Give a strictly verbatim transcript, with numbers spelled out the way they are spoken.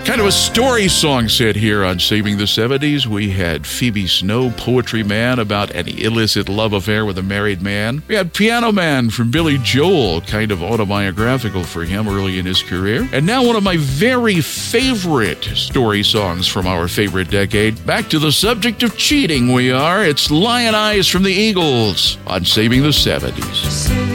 Kind of a story song set here on Saving the seventies. We had Phoebe Snow, Poetry Man, about an illicit love affair with a married man. We had Piano Man from Billy Joel, kind of autobiographical for him early in his career. And now one of my very favorite story songs from our favorite decade. Back to the subject of cheating we are. It's Lion Eyes from the Eagles on Saving the seventies.